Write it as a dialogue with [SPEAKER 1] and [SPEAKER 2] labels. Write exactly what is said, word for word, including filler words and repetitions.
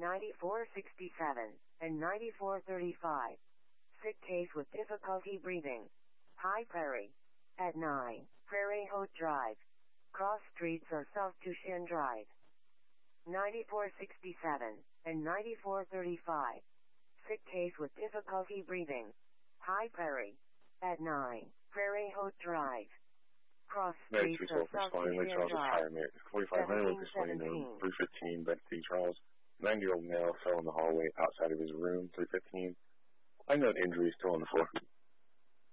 [SPEAKER 1] ninety-four sixty-seven, and ninety-four thirty-five. Sick case with difficulty breathing. High Prairie. At nine, Prairie Haute Drive. Cross streets are South Tushin Drive. ninety-four sixty-seven, and ninety-four thirty-five. Sick case with difficulty breathing. High Prairie. At nine, Prairie Haute Drive. Cross streets are South Tushin Drive.
[SPEAKER 2] forty-five hundred was explaining three fifteen, Beth T. Charles. ninety-year-old male fell in the hallway outside of his room, three fifteen. I note injuries still on the floor.